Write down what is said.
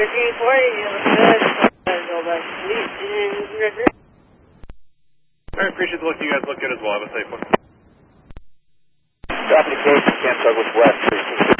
I appreciate the look. You guys look good as well. Have a safe one. Traffic Gauge, Camp Douglas West.